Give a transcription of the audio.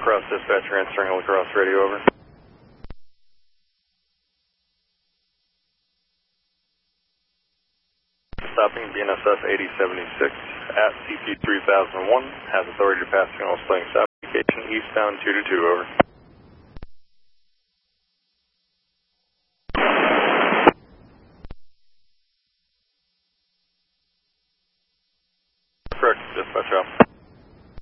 Lacrosse dispatcher answering Lacrosse radio, over. Stopping BNSF 8076 at CT 3001, has authority to pass signal displaying stop indication eastbound 222, over.